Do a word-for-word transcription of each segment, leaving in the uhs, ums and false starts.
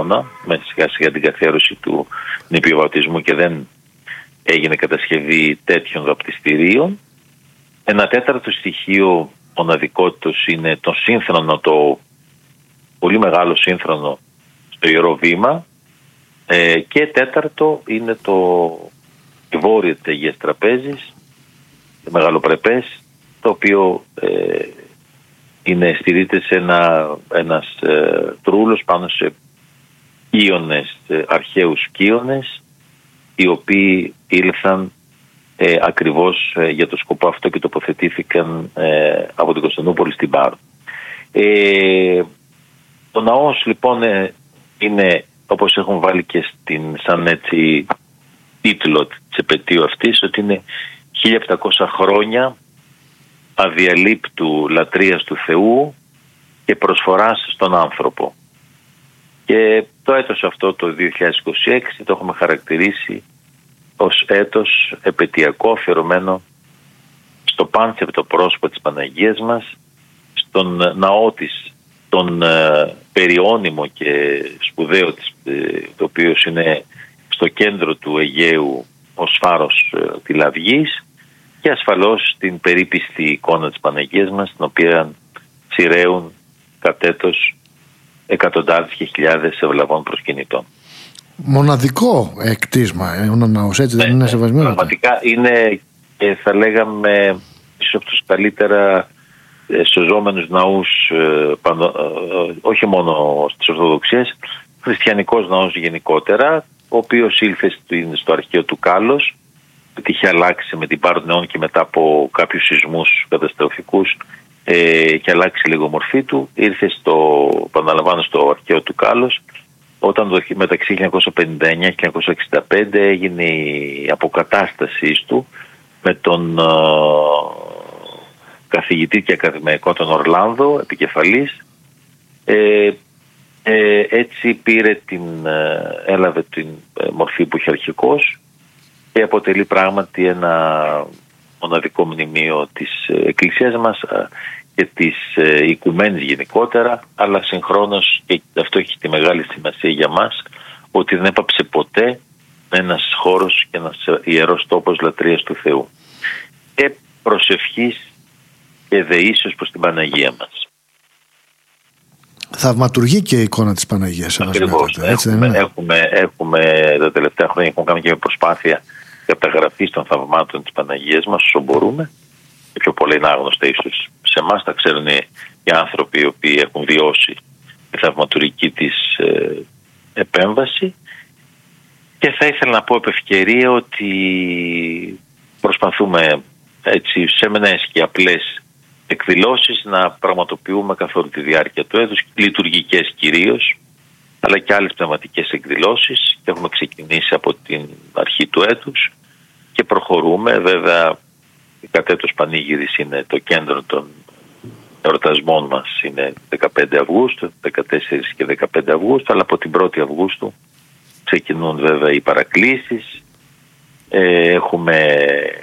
αιώνα, με σιγά σιγά την καθιέρωση του νηπιοβαπτισμού, και δεν έγινε κατασκευή τέτοιων βαπτιστηρίων. Ένα τέταρτο στοιχείο μοναδικότητος είναι το σύνθρονο, το πολύ μεγάλο σύνθρονο στο Ιερό Βήμα, ε, και τέταρτο είναι το βόρειο της Αγίας Τραπέζης, το μεγαλοπρεπές, το οποίο ε, είναι, στηρίζεται σε ένα, ένας ε, τρούλος πάνω σε κύονες, ε, αρχαίους κύονες, οι οποίοι ήλθαν ε, ακριβώς ε, για το σκοπό αυτό και τοποθετήθηκαν ε, από την Κωνσταντινούπολη στην Πάρο. Ε, ο ναός λοιπόν ε, είναι, όπως έχουν βάλει και στην, σαν έτσι τίτλο της επετείου αυτής, ότι είναι χίλια επτακόσια χρόνια αδιαλείπτου λατρείας του Θεού και προσφοράς στον άνθρωπο. Και το έτος αυτό, το δύο χιλιάδες είκοσι έξι, το έχουμε χαρακτηρίσει ως έτος επετειακό, αφιερωμένο στο πάνθευτο πρόσωπο της Παναγίας μας, στον ναό της, τον ε, περιώνυμο και σπουδαίο της, ε, το οποίο είναι στο κέντρο του Αιγαίου ως φάρος ε, της Λαυγής, και ασφαλώς την περίπιστη εικόνα της Παναγίας μας, την οποία τσιραίουν κατ' έτος εκατοντάδες και χιλιάδες ευλαβών προσκυνητών. Μοναδικό κτίσμα, ε, ο ναός, έτσι δεν ναι, είναι σεβασμένο? Πραγματικά είναι, και θα λέγαμε, ίσως από τους καλύτερα σωζόμενους ναούς, ε, πανω, ε, όχι μόνο στις Ορθοδοξίες, χριστιανικός ναός γενικότερα, ο οποίος ήλθε στο αρχαίο του Κάλος, ότι είχε αλλάξει με την Πάρο των Αιών και μετά από κάποιους σεισμούς καταστροφικούς, ε, είχε αλλάξει λίγο μορφή του. Ήρθε στο, επαναλαμβάνω, στο αρχαίο του Κάλος, όταν το, μεταξύ χίλια εννιακόσια πενήντα εννιά και χίλια εννιακόσια εξήντα πέντε έγινε η αποκατάστασή του με τον ε, καθηγητή και ακαδημαϊκό τον Ορλάνδο επικεφαλής. Ε, ε, έτσι πήρε την, ε, έλαβε την ε, μορφή που είχε αρχικώς και αποτελεί πράγματι ένα μοναδικό μνημείο της Εκκλησίας μας και της οικουμένης γενικότερα, αλλά συγχρόνως, και αυτό έχει τη μεγάλη σημασία για μας, ότι δεν έπαψε ποτέ ένας χώρος και ένας ιερός τόπος λατρείας του Θεού και προσευχής και δεήσεως προς την Παναγία μας. Θαυματουργεί και η εικόνα της Παναγίας. Ακριβώς. Έχουμε, έχουμε, έχουμε τα τελευταία χρόνια έχουμε κάνει και μια προσπάθεια καταγραφής των θαυμάτων της Παναγίας μας όσο μπορούμε, και πιο πολλά είναι άγνωστα ίσως σε εμάς, τα ξέρουν οι άνθρωποι οι οποίοι έχουν βιώσει τη θαυματουργική της ε, επέμβαση. Και θα ήθελα να πω επ' ευκαιρία ότι προσπαθούμε έτσι σε μενές και απλές εκδηλώσεις να πραγματοποιούμε καθ' όλη τη διάρκεια του έτους, λειτουργικές κυρίως, αλλά και άλλες πνευματικές εκδηλώσεις, και έχουμε ξεκινήσει από την αρχή του έτους και προχωρούμε. Βέβαια η κατ' έτος πανήγυρης είναι το κέντρο των εορτασμών μας, είναι δεκαπέντε Αυγούστου, δεκατέσσερις και δεκαπέντε Αυγούστου, αλλά από την πρώτη Αυγούστου ξεκινούν βέβαια οι παρακλήσεις, ε, έχουμε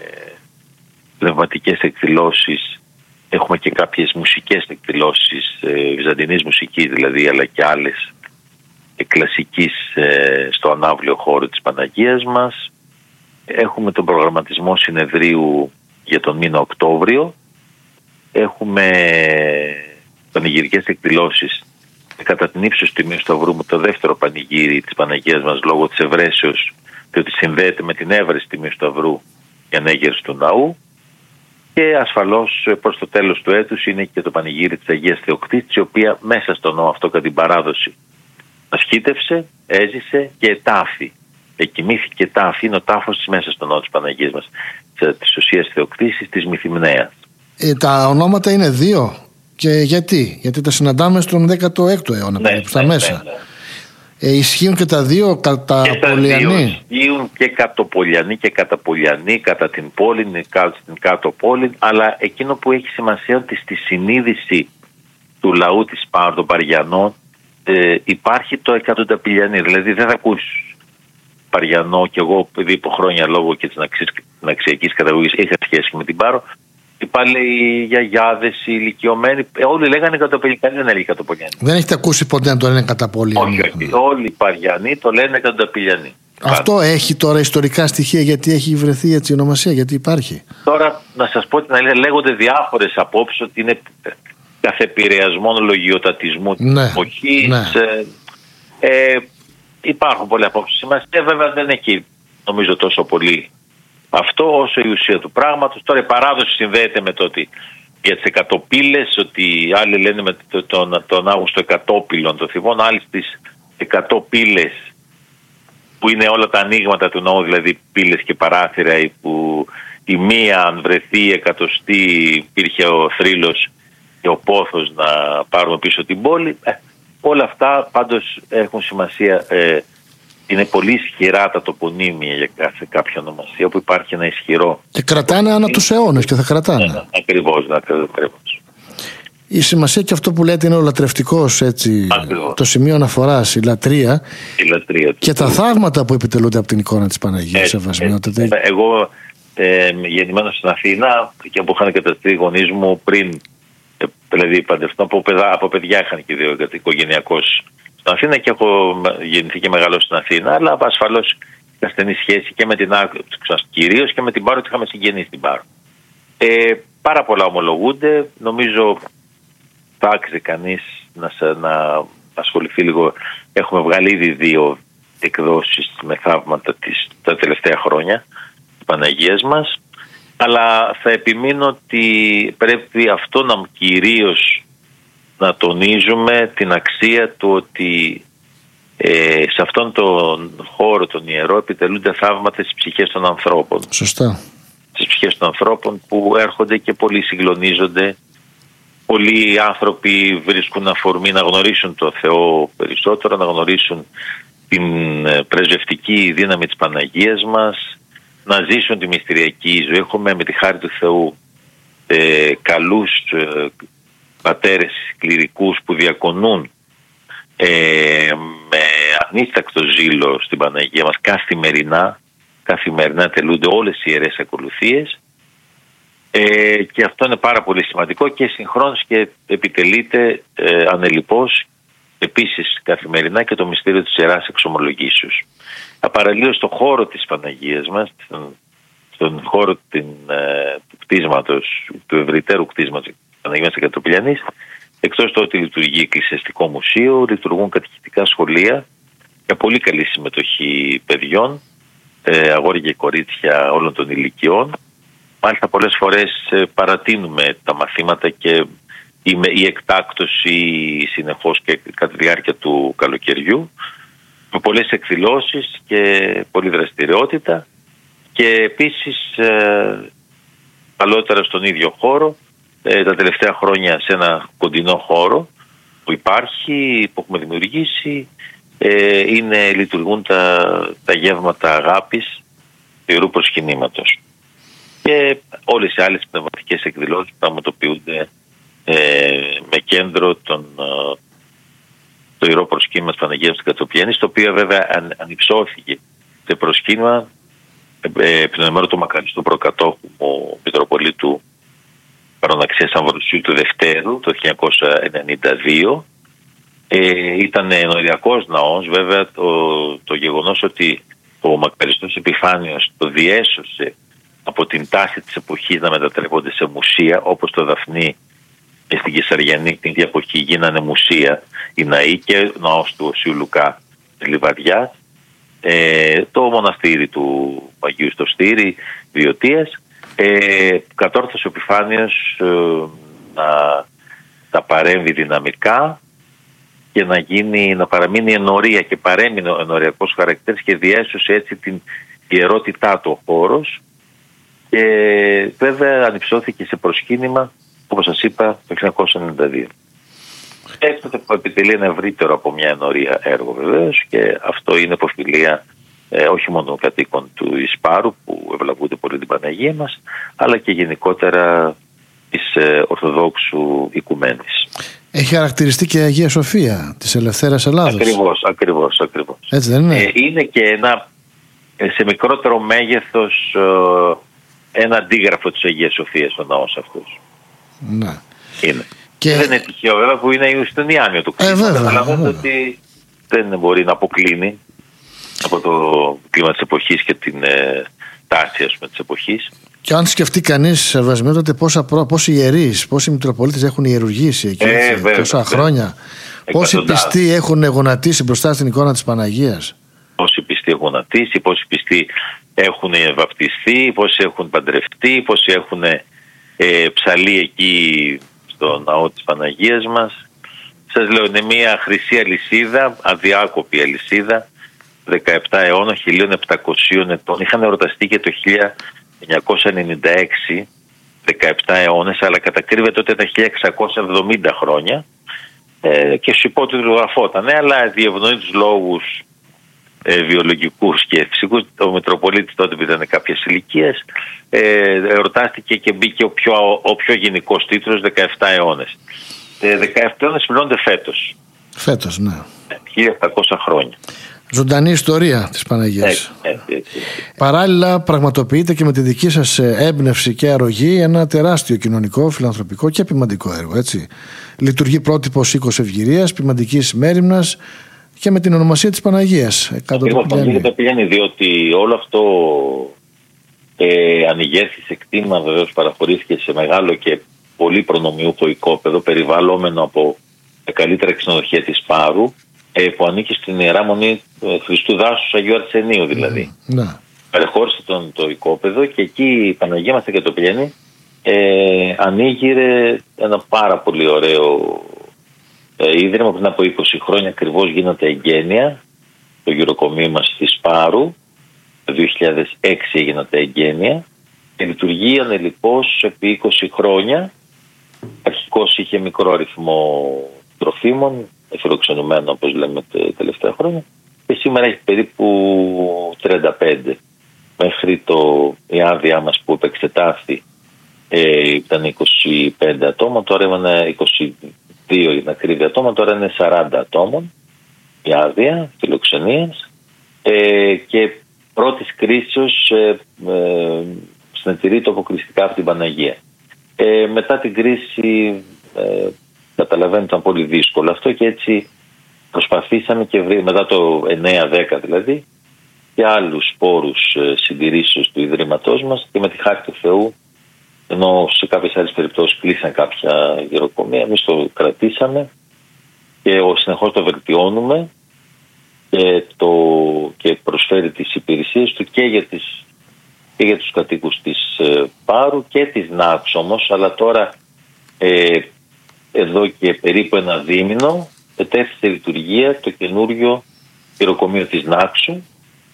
πνευματικές εκδηλώσεις, έχουμε και κάποιες μουσικές εκδηλώσεις, ε, βυζαντινής μουσικής δηλαδή, αλλά και άλλες κλασικής ε, στο ανάβλιο χώρο της Παναγίας μας. Έχουμε τον προγραμματισμό συνεδρίου για τον μήνα Οκτώβριο. Έχουμε πανηγυρικές εκδηλώσεις κατά την ύψος τιμή του Σταυρού, με το δεύτερο πανηγύρι της Παναγίας μας λόγω της ευρέσεως, διότι συνδέεται με την έβρεση τιμή του Σταυρού η ανέγερση του ναού. Και ασφαλώς προς το τέλος του έτους είναι και το πανηγύρι της Αγίας Θεοκτήτης, η οποία μέσα στο ναό αυτό κατά την παράδοση ασχήτευσε, έζησε και τάφη. Εκοιμήθηκε τάφη, είναι ο τάφος της μέσα στο ναό της Παναγίας μας, της Οσίας Θεοκτήσης, της Μυθυμνέας. Ε, τα ονόματα είναι δύο. Και γιατί? Γιατί τα συναντάμε στον δέκατο έκτο αιώνα, ναι, περίπου, στα ναι, μέσα. Ναι, ναι. Ε, ισχύουν και τα δύο κατά Πολιανή. Ισχύουν και κατοπολιανή και καταπολιανή, κατά την πόλη, στην κάτω πόλη, αλλά εκείνο που έχει σημασία ότι στη συνείδηση του λαού της Πάρου των Παριανών ε, υπάρχει το εκατονταπηλιανή. Δηλαδή δεν θα ακούσεις Παριανό, και εγώ επειδή από χρόνια λόγω και της αξιακής καταγωγής είχα σχέση με την Πάρο, Είπα, λέει, οι γιαγιάδες, οι ηλικιωμένοι, όλοι λέγανε Κατοπηλιανή, δεν έλεγε Κατοπολιανή. Δεν έχετε ακούσει ποτέ να το λένε Καταπολιανή? Όχι, όχι. Όλοι οι Παριανοί το λένε Κατοπηλιανή. Αυτό Άρα. έχει τώρα ιστορικά στοιχεία, γιατί έχει βρεθεί έτσι η ονομασία, γιατί υπάρχει? Τώρα να σας πω την αλήθεια, λέγονται διάφορες απόψεις ότι είναι κάθε επηρεασμόν λογιοτατισμού της ναι, εποχής. Ναι. Ε, ε, υπάρχουν πολλές απόψεις. Σημασία βέβαια δεν έχει, νομίζω, τόσο πολύ αυτό όσο η ουσία του πράγματος. Τώρα η παράδοση συνδέεται με το ότι για τις εκατοπύλες, ότι άλλοι λένε με τον, τον, τον Αύγουστο εκατόπυλων των Θηβών, άλλοι στις εκατοπύλες που είναι όλα τα ανοίγματα του ναού, δηλαδή πύλες και παράθυρα, που η μία αν βρεθεί εκατοστή υπήρχε ο θρύλος και ο πόθος να πάρουμε πίσω την πόλη. Ε, όλα αυτά πάντως έχουν σημασία. Ε, είναι πολύ ισχυρά τα τοπονύμια για κάθε κάποια ονομασία, όπου υπάρχει ένα ισχυρό. Και κρατάνε ανά τους αιώνες και θα κρατάνε. Ναι, ακριβώς, ναι, ακριβώς. Η σημασία και αυτό που λέτε είναι ο λατρευτικός, έτσι, το σημείο αναφοράς, η λατρεία, η λατρεία και τα θαύματα που επιτελούνται από την εικόνα της Παναγίας Σεβασμιότητα. Εγώ ε, γεννημένος στην Αθήνα και που είχαν καταστεί οι γονείς μου πριν, ε, δηλαδή παντρευτώ από, από παιδιά είχαν και δύο οικογενειακώς στην Αθήνα και έχω γεννηθεί και μεγαλώσει στην Αθήνα, αλλά ασφαλώς είχα στενή σχέση και με την Άκρη, κυρίως και με την Πάρο, ότι είχαμε συγγενείς στην Πάρο. Ε, πάρα πολλά ομολογούνται, νομίζω θα άξιζε κανείς να, να ασχοληθεί λίγο. Έχουμε βγάλει ήδη δύο εκδόσεις με θαύματα της, τα τελευταία χρόνια της Παναγίας μας, αλλά θα επιμείνω ότι πρέπει αυτό να κυρίως να τονίζουμε την αξία του ότι ε, σε αυτόν τον χώρο τον ιερό επιτελούνται θαύματα στις ψυχές των ανθρώπων. Σωστά. Στις ψυχές των ανθρώπων που έρχονται και πολλοί συγκλονίζονται. Πολλοί άνθρωποι βρίσκουν αφορμή να γνωρίσουν το Θεό περισσότερο, να γνωρίσουν την πρεσβευτική δύναμη της Παναγίας μας, να ζήσουν τη μυστηριακή ζωή. Έχουμε με τη χάρη του Θεού ε, καλούς ε, πατέρες κληρικούς που διακονούν ε, με ανίστακτο ζήλο στην Παναγία μας καθημερινά. Καθημερινά τελούνται όλες οι ιερές ακολουθίες. Ε, και αυτό είναι πάρα πολύ σημαντικό και συγχρόνως και επιτελείται ε, ανελιπώς επίσης καθημερινά και το μυστήριο της Ιεράς Εξομολογήσεως. Απαραλλήλως στον χώρο της Παναγίας μας, στον, στον χώρο την, ε, του κτίσματος, του ευρυτέρου κτίσματος της Παναγίας Κατοπηλιανής, εκτός το ότι λειτουργεί εκκλησιαστικό μουσείο, λειτουργούν κατοικητικά σχολεία για πολύ καλή συμμετοχή παιδιών, ε, αγόρια και κορίτσια όλων των ηλικιών. Μάλιστα πολλές φορές παρατείνουμε τα μαθήματα και η εκτάκτωση συνεχώς και κατά τη διάρκεια του καλοκαιριού, με πολλές εκδηλώσεις και πολλή δραστηριότητα, και επίσης ε, παλαιότερα στον ίδιο χώρο, ε, τα τελευταία χρόνια σε ένα κοντινό χώρο που υπάρχει, που έχουμε δημιουργήσει, ε, είναι, λειτουργούν τα, τα γεύματα αγάπης του Ιερού Προσκυνήματος. Και όλες οι άλλες πνευματικές εκδηλώσεις που πραγματοποιούνται ε, με κέντρο τον, ε, το Ιερό Προσκύνημα της Παναγίας της Κατοπηλιανής, το οποίο βέβαια αν, ανυψώθηκε σε προσκύνημα ε, πνευματικό του μακαριστού προκατόχου μου Μητροπολίτου Παροναξίας Αμβροσίου του Δευτέρου το χίλια εννιακόσια ενενήντα δύο. Ε, ήταν ενοριακός ναός, βέβαια το, το γεγονός ότι ο μακαριστός Επιφάνιος το διέσωσε από την τάση της εποχής να μετατρέπονται σε μουσεία, όπως το Δαφνί και στην Κεσαριανή την ίδια εποχή γίνανε μουσεία οι ναοί, και ο ναός του Οσίου Λουκά της Λιβαδιάς, ε, το μοναστήρι του Αγίου στο Στήρι Βιωτίας, ε, κατόρθωσε ο Επιφάνιος ε, να τα παρέμβει δυναμικά και να, γίνει, να παραμείνει ενορία, και παρέμεινε ο ενοριακός χαρακτήρας και διέσωσε έτσι την ιερότητά του ο χώρος. Και βέβαια ανυψώθηκε σε προσκύνημα, όπως σας είπα, το χίλια εννιακόσια ενενήντα δύο. Έκτοτε που επιτελεί ένα ευρύτερο από μια ενορία έργο βεβαίως, και αυτό είναι υποφιλία ε, όχι μόνο των κατοίκων του Ισπάρου που ευλαβούνται πολύ την Παναγία μας, αλλά και γενικότερα της ε, Ορθοδόξου οικουμένης. Έχει χαρακτηριστεί και η Αγία Σοφία της Ελευθέρας Ελλάδος. Ακριβώς, ακριβώς, ακριβώς. Έτσι δεν είναι? Ε, είναι και ένα σε μικρότερο μέγεθος ένα αντίγραφο της Αγίας Σοφίας ο ναός αυτός. Ναι. Είναι. Και δεν είναι τυχαίο βέβαια που είναι στον Ιάννιο του κλίμα. Ε, Καταλαβαίνετε ότι δεν μπορεί να αποκλίνει από το κλίμα της εποχής και την ε, τάση, ας πούμε, της εποχής. Και αν σκεφτεί κανείς, Σεβασμιότατε, πόσα προ, πόσοι ιερείς, πόσοι μητροπολίτες έχουν ιερουργήσει εκεί, ε, έτσι, βέβαια, τόσα βέβαια. χρόνια. Πόσοι πιστοί έχουν γονατίσει μπροστά στην εικόνα της Παναγίας. Πόσοι πιστοί έχουν γονατίσει, πόσοι πιστοί έχουν βαπτιστεί, πόσοι έχουν παντρευτεί, πόσοι έχουν ε, ψαλεί εκεί στο ναό της Παναγίας μας. Σας λέω, είναι μια χρυσή αλυσίδα, αδιάκοπη αλυσίδα, δεκαεπτά αιώνων, χίλια επτακόσιων ετών. Είχαν εορταστεί και το χίλια εννιακόσια ενενήντα έξι, δεκαεπτά αιώνες, αλλά κατακρύβεται ότι ήταν χίλια εξακόσια εβδομήντα χρόνια ε, και στους υπότιτλους γραφόταν, ε, αλλά διευνοεί τους λόγους ε, βιολογικούς και φυσικούς. Ο Μητροπολίτης τότε που ήταν κάποιες ηλικίες ε, εορτάστηκε και μπήκε ο πιο, ο πιο γενικός τίτλος, δεκαεπτά αιώνες. Ε, δεκαεπτά αιώνες πληρώνονται φέτος. Φέτος, ναι. χίλια επτακόσια χρόνια. Ζωντανή ιστορία της Παναγίας. Ε, ε, ε, ε. Παράλληλα πραγματοποιείται και με τη δική σας έμπνευση και αρρωγή ένα τεράστιο κοινωνικό, φιλανθρωπικό και ποιμαντικό έργο, έτσι. Λειτουργεί πρότυπος οίκος ευγυρίας, ποιμαντικής μέριμνας και με την ονομασία της Παναγίας. Ακριβώς, το πηγαίνει, διότι όλο αυτό ε, ανοιγέθη σε κτήμα, βεβαίως παραχωρήθηκε σε μεγάλο και πολύ προνομιούχο οικόπεδο, περιβαλλόμενο από τα καλύτερα ξενοδοχεία της Πάρου, ε, που ανήκει στην Ιερά Μονή ε, Χριστού Δάσους Αγίου Αρσενίου δηλαδή. Mm, ναι. Παρεχώρησε τον, το οικόπεδο και εκεί η Παναγία μας και το πηγαίνει ε, ανοίγειρε ένα πάρα πολύ ωραίο ε, ίδρυμα. Πριν από είκοσι χρόνια ακριβώς γίνεται εγγένεια, το γυροκομείο μας στη Σπάρου. Το δύο χιλιάδες έξι έγινε τα εγγένεια και λειτουργεί ανελιπώς επί είκοσι χρόνια. Αρχικώς είχε μικρό αριθμό τροφίμων, φιλοξενουμένο όπως λέμε τα τελευταία χρόνια, και σήμερα έχει περίπου τριάντα πέντε. Μέχρι το, η άδειά μας που επεξετάθη ε, ήταν είκοσι πέντε ατόμων, τώρα είναι είκοσι δύο για την ακρίβεια ατόμων, τώρα είναι σαράντα ατόμων η άδεια φιλοξενίας ε, και πρώτης κρίσεως ε, ε, συνετηρεί το αποκριστικά από την Παναγία. Ε, μετά την κρίση ε, καταλαβαίνετε ήταν πολύ δύσκολο αυτό και έτσι προσπαθήσαμε και βρει, μετά το εννέα δέκα δηλαδή, και άλλους πόρους ε, συντηρήσεως του Ιδρύματός μας και με τη χάρη του Θεού, ενώ σε κάποιες άλλες περιπτώσεις κλείσαν κάποια γεροκομεία, εμείς το κρατήσαμε και συνεχώς το βελτιώνουμε και, το, και προσφέρει τις υπηρεσίες του και για, τις, και για τους κατοίκους της ε, Πάρου και της Νάξου όμως, αλλά τώρα ε, εδώ και περίπου ένα δίμηνο ετέθη σε λειτουργία το καινούριο γεροκομείο της Νάξου,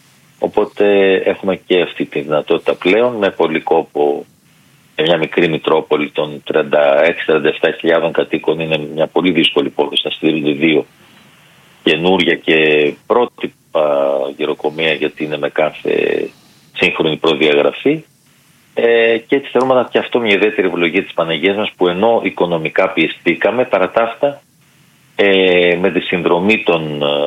οπότε έχουμε και αυτή τη δυνατότητα πλέον με πολύ κόπο. Μια μικρή Μητρόπολη των τριάντα έξι τριάντα επτά χιλιάδων κατοίκων είναι μια πολύ δύσκολη υπόθεση να στηρίζονται δύο καινούρια και πρότυπα γεροκομεία, γιατί είναι με κάθε σύγχρονη προδιαγραφή. Ε, και έτσι θέλουμε να και αυτό μια ιδιαίτερη ευλογία της Παναγίας μας, που ενώ οικονομικά πιεστήκαμε, παρά τα αυτά ε, με τη συνδρομή των ε,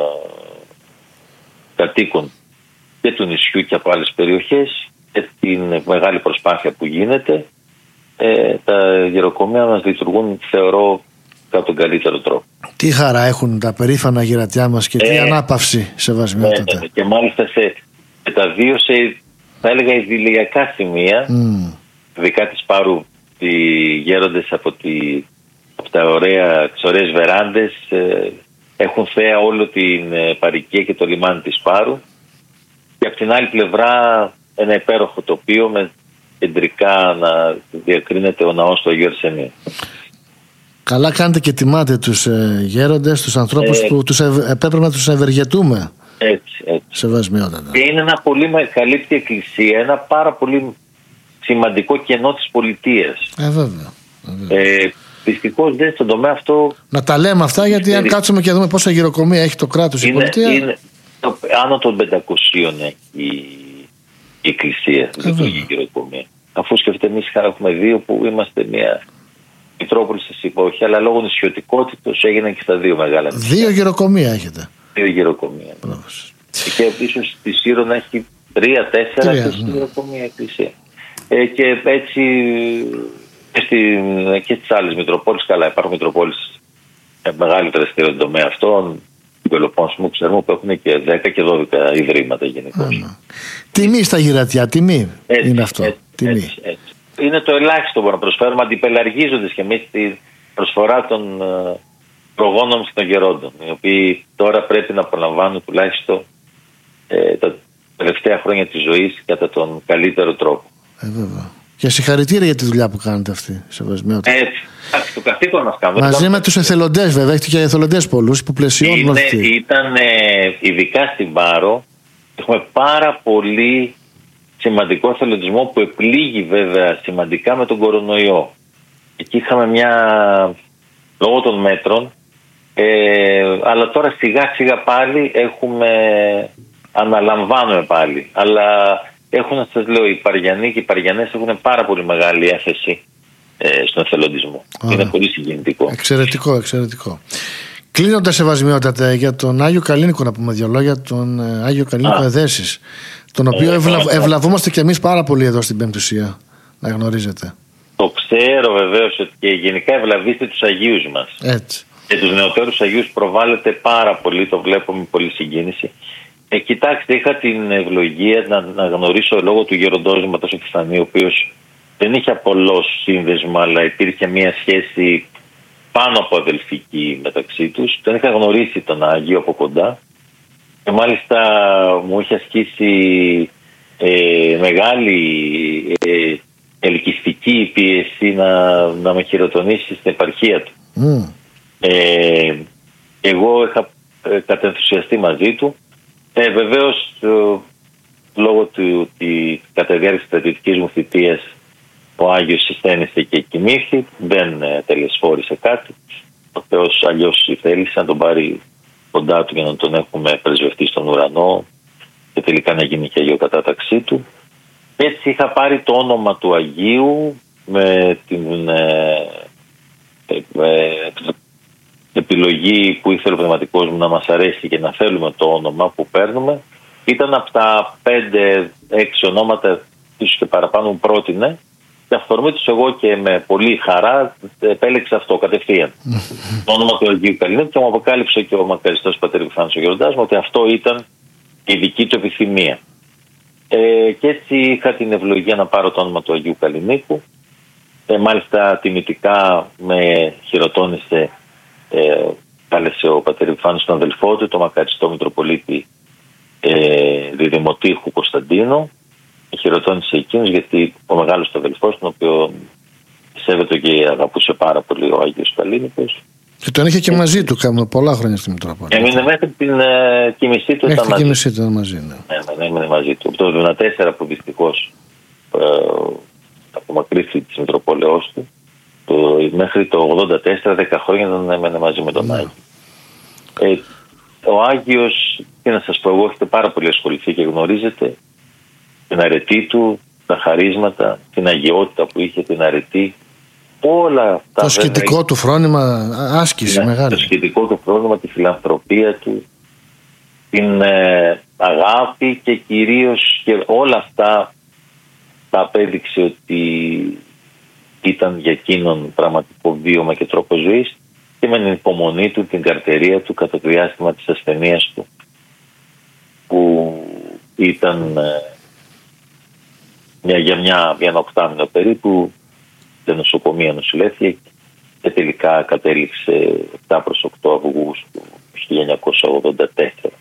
κατοίκων και του νησιού και από άλλες περιοχές και την μεγάλη προσπάθεια που γίνεται, ε, τα γεροκομεία μας λειτουργούν, θεωρώ, κατά τον καλύτερο τρόπο. Τι χαρά έχουν τα περήφανα γερατιά μας και τι ε, ανάπαυση, Σεβασμιότατε. Ναι, και μάλιστα σε, σε τα δύο σε, θα έλεγα, ιδηλιακά σημεία, mm. ειδικά της Πάρου, οι γέροντες από, τη, από τα ωραία, τις ωραίες βεράντες ε, έχουν θέα όλο την ε, παροικία και το λιμάνι της Πάρου, και από την άλλη πλευρά ένα υπέροχο τοπίο με κεντρικά να διακρίνεται ο ναός του Αγίου Αρσενίου. Καλά κάνετε και τιμάτε τους ε, γέροντες, τους ανθρώπους ε, που τους ευ... έπρεπε να τους ευεργετούμε. Έτσι, έτσι. Σεβασμιότατα. Και είναι ένα πολύ μεγαλύτερη εκκλησία, ένα πάρα πολύ σημαντικό κενό της πολιτείας. Ε, βέβαια. βέβαια. Ε, Δυστυχώς δεν στον τομέα αυτό. Να τα λέμε αυτά, γιατί αν κάτσουμε και δούμε πόσα γεροκομεία έχει το κράτος, η πολιτεία. Είναι, το, άνω των πεντακοσίων έχει η εκκλησία, λειτουργεί γεροκομεία. Αφού σκεφτείτε, εμείς έχουμε δύο που είμαστε μια Μητρόπολη σε εποχή, αλλά λόγω νησιωτικότητος έγιναν και στα δύο μεγάλα νησιά. Δύο γεροκομεία έχετε. Δύο γεροκομεία. Και ίσως στη Σύρο να έχει τρία, τέσσερα και στη γεροκομεία εκκλησία. Ε, και έτσι και, στη, και στις άλλες Μητροπόλεις, καλά, υπάρχουν Μητροπόλεις μεγάλη δραστηριότητα στον τομέα αυτών. Στην Πελοπόννησο ξέρουμε που έχουν και δέκα και δώδεκα ιδρύματα γενικώς. Τιμή στα γυρατιά, τιμή έτσι, είναι αυτό. Έτσι, τιμή. Έτσι, έτσι. Είναι το ελάχιστο που να προσφέρουμε, αντιπελαργίζοντας και εμείς τη προσφορά των προγόνων των γερόντων, οι οποίοι τώρα πρέπει να απολαμβάνουν τουλάχιστον ε, τα τελευταία χρόνια της ζωής κατά τον καλύτερο τρόπο. Ε, βέβαια. Και συγχαρητήρια για τη δουλειά που κάνετε αυτή. Σεβασμιότητα. Έτσι. Το καθήκον μας κάνουμε. Μαζί με τους εθελοντές, βέβαια. Έχετε και εθελοντές πολλούς που πλαισιώνουν αυτή. Ήταν ε, ειδικά στην Πάρο. Έχουμε πάρα πολύ σημαντικό εθελοντισμό που επλήγει βέβαια σημαντικά με τον κορονοϊό. Εκεί είχαμε μια, λόγω των μέτρων, ε, αλλά τώρα σιγά σιγά πάλι έχουμε, αναλαμβάνουμε πάλι. Αλλά έχουν, να σας λέω, οι Παριανοί και οι Παριανές έχουν πάρα πολύ μεγάλη έφεση ε, στον εθελοντισμό. Άρα. Είναι πολύ συγκινητικό. Εξαιρετικό, εξαιρετικό. Κλείνοντας, σεβασμιότατε, για τον Άγιο Καλλίνικο να πούμε δύο λόγια, τον ε, Άγιο Καλλίνικο Εδέσης, τον οποίο ε, ευλαβ, ευλαβούμαστε κι εμείς πάρα πολύ εδώ στην Πεμπτουσία, να γνωρίζετε. Το ξέρω βεβαίως ότι και γενικά ευλαβείστε τους Αγίους μας. Έτσι. Και τους νεωτέρους Αγίους προβάλλεται πάρα πολύ, το βλέπω με πολύ συγκίνηση. Ε, κοιτάξτε, είχα την ευλογία να, να γνωρίσω λόγω του γεροντόσματος Επιφανίου, ο οποίος δεν είχε απολός σύνδεσμο, αλλά υπήρχε μια σχέση πάνω από αδελφική μεταξύ τους. Τον είχα γνωρίσει τον Άγιο από κοντά και μάλιστα μου είχε ασκήσει ε, μεγάλη ε, ελκυστική πίεση να, να με χειροτονήσει στην επαρχία του. Mm. Ε, εγώ είχα ε, κατενθουσιαστεί μαζί του. Ε, βεβαίως ε, λόγω του ότι κατά τη διάρκεια της στρατιωτικής μου θητείας ο Άγιος συστένησε και κοιμήθη, δεν ε, τελεσφόρησε κάτι. Ο Θεός αλλιώς θέλησε να τον πάρει κοντά του για να τον έχουμε πρεσβευτεί στον ουρανό και τελικά να γίνει και αγιοκατάταξή του. Έτσι είχα πάρει το όνομα του Αγίου με την ε, ε, ε, επιλογή που ήθελε ο πνευματικός μου να μας αρέσει και να θέλουμε το όνομα που παίρνουμε. Ήταν από τα πέντε έξι ονόματα, ίσως και παραπάνω, μου πρότεινε. Και αφορμή τους εγώ και με πολύ χαρά επέλεξα αυτό κατευθείαν. Το όνομα του Αγίου Καλλίνικου, και μου αποκάλυψε και ο μακαριστός πατέρ Επιφάνιος ο Γεροντάς μου ότι αυτό ήταν η δική του επιθυμία. Ε, και έτσι είχα την ευλογία να πάρω το όνομα του Αγίου Καλλινίκου. Ε, μάλιστα τιμητικά με χειροτώνησε, ε, κάλεσε ο πατέρ Επιφάνιος τον αδελφό του, τον μακαριστό Μητροπολίτη ε, Διδημοτήχου Κωνσταντίνο. Χειροτώνησε εκείνος γιατί ο μεγάλος του αδελφός, τον οποίο σέβεται και αγαπούσε πάρα πολύ ο Άγιος Καλλίνικος. Και τον είχε και μαζί του κάμουν πολλά χρόνια στη Μητρόπολη. Έμεινε μέχρι την ε, κοίμησή του. Μέχρι την κοίμησή του ήταν μαζί. Ναι, ναι, ναι, έμεινε μαζί του. Από το εβδομήντα τέσσερα που δυστυχώς ε, απομακρύθηκε της Μητροπόλεως του, το, μέχρι το ογδόντα τέσσερα, δέκα χρόνια δεν έμενε μαζί με τον ναι. Άγιο. Ε, ο Άγιος, τι να σας πω, εγώ έχετε πάρα πολύ ασχοληθεί και γνωρίζετε την αρετή του, τα χαρίσματα, την αγιότητα που είχε, την αρετή, όλα αυτά. Το σκητικό βέβαια, του φρόνημα, άσκηση ναι, μεγάλη. Το σκητικό του φρόνημα, τη φιλανθρωπία του, την ε, αγάπη και κυρίως και όλα αυτά τα απέδειξε ότι ήταν για εκείνον πραγματικό βίωμα και τρόπο ζωής, και με την υπομονή του, την καρτερία του κατά το διάστημα της ασθενείας του, που ήταν ε, μια, για μια, μια οκτάμινο περίπου, σε νοσοκομεία νοσηλεύθηκε και τελικά κατέληξε επτά προς οκτώ Αυγούστου χίλια εννιακόσια ογδόντα τέσσερα.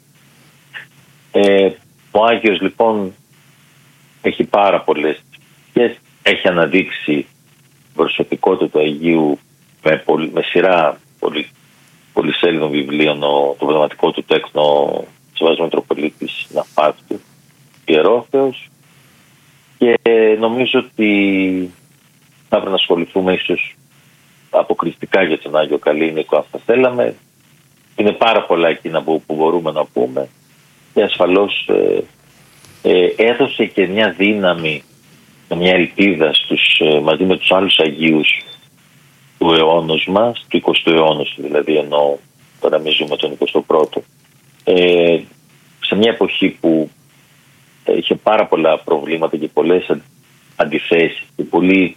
Ε, ο Άγιος λοιπόν έχει πάρα πολλές και έχει αναδείξει προσωπικότητα του Αγίου με, πολυ, με σειρά πολυ, πολυσέλιδων βιβλίων, ο, το πνευματικό του τέκνο Σεβασμιού Μητροπολίτης Ναφάκτου, Ιερόθεος, και νομίζω ότι θα πρέπει να ασχοληθούμε ίσως αποκριστικά για τον Άγιο Καλλίνικο αν θα θέλαμε. Είναι πάρα πολλά εκείνα που, που μπορούμε να πούμε, και ασφαλώς ε, ε, έδωσε και μια δύναμη, μια ελπίδα στους, ε, μαζί με τους άλλους Αγίους του αιώνος μας, του εικοστού αιώνα δηλαδή, ενώ τώρα μη ζούμε τον εικοστό πρώτο, ε, σε μια εποχή που είχε πάρα πολλά προβλήματα και πολλές αντιθέσεις και πολύ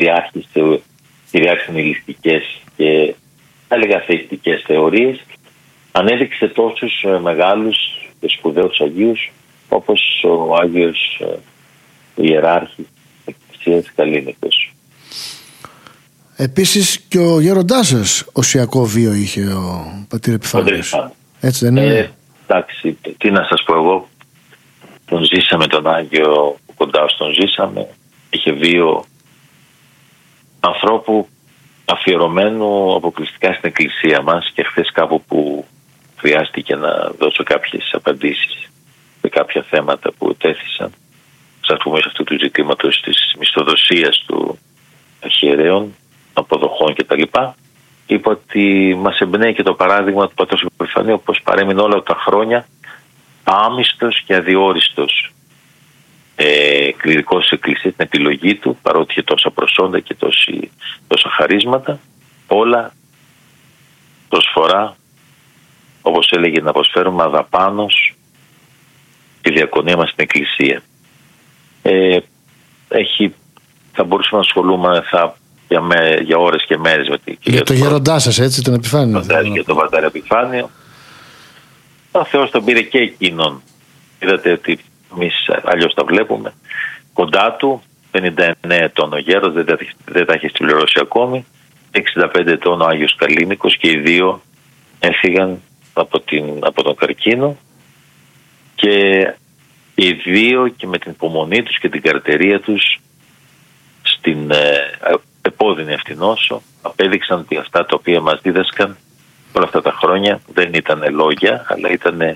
κυριάρχησαν νihilιστικές και θα έλεγα θεϊστικές θεωρίες, ανέδειξε τόσους μεγάλους και σπουδαίους Αγίους όπως ο Άγιος Ιεράρχης της Εκκλησίας Καλλίνικος. Επίσης και ο γέροντάς σας οσιακό βίο είχε ο πατήρ Επιφάνιος. Έτσι δεν είναι? Ε, εντάξει, τι να σας πω εγώ. Τον ζήσαμε τον Άγιο, κοντά στον ζήσαμε. Είχε βίο ανθρώπου αφιερωμένου αποκλειστικά στην Εκκλησία μας, και χθες κάπου που χρειάστηκε να δώσω κάποιες απαντήσεις σε κάποια θέματα που τέθησαν, σαν πούμε σε αυτού του ζητήματος της μισθοδοσίας του αρχιερέων, αποδοχών κτλ. Είπα ότι μας εμπνέει και το παράδειγμα του πατρός Επιφανίου, πως παρέμεινε όλα τα χρόνια άμυστος και αδιόριστος ε, κληρικός της Εκκλησίας, την επιλογή του, παρότι είχε τόσα προσόντα και τόση, τόσα χαρίσματα, όλα προσφορά, όπως έλεγε, να προσφέρουμε αδαπάνως τη διακονία μας στην Εκκλησία. Ε, έχει, θα μπορούσαμε να ασχολούμε θα, για, με, για ώρες και μέρες με την για το γέροντά σας, έτσι, τον Επιφάνιο. Για τον πατέρα Επιφάνιο. Ο Θεός τον πήρε και εκείνον. Είδατε ότι εμείς αλλιώς τα βλέπουμε. Κοντά του, πενήντα εννέα ετών ο γέρος, δεν τα, δεν τα έχει συμπληρώσει ακόμη. εξήντα πέντε ετών ο Άγιος Καλλίνικος, και οι δύο έφυγαν από, την, από τον καρκίνο, και οι δύο και με την υπομονή τους και την καρτερία τους στην ε, επώδυνη αυτή νόσο απέδειξαν ότι αυτά τα οποία μας δίδασκαν όλα αυτά τα χρόνια δεν ήταν λόγια, αλλά ήταν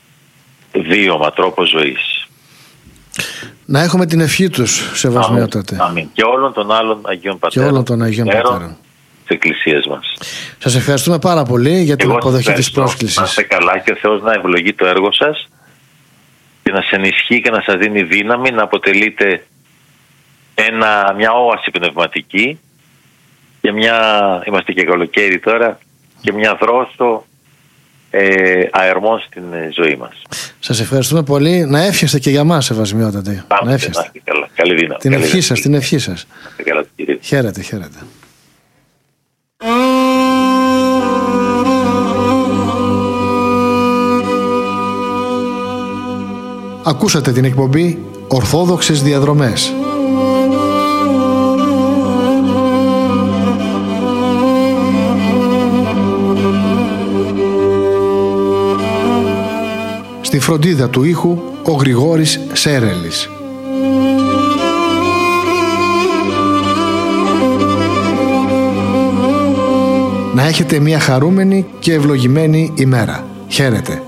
βίωμα, τρόπο ζωής. Να έχουμε την ευχή τους, σεβασμιότατε. Αμήν. Και όλων των άλλων Αγίων Πατέρων. Και όλων των Αγίων Πατέρων της Εκκλησίας μας. Σας ευχαριστούμε πάρα πολύ για την αποδοχή της πρόσκλησης. Να είστε καλά και ο Θεός να ευλογεί το έργο σας και να σε ενισχύει και να σας δίνει δύναμη να αποτελείτε ένα, μια όαση πνευματική και μια, είμαστε και καλοκαίρι τώρα, και μια δρόσο ε, αερμών στην ζωή μας. Σας ευχαριστούμε πολύ. Να εύχεστε και για μας, σεβασμιότατε. Να εύχεστε. Καλά. Καλή δύναμη. Την ευχή σας, την ευχή σας. Καλά, χαίρετε, χαίρετε. Ακούσατε την εκπομπή Ορθόδοξες Διαδρομές. Στη φροντίδα του ήχου ο Γρηγόρης Σέρελης. Να έχετε μια χαρούμενη και ευλογημένη ημέρα. Χαίρετε.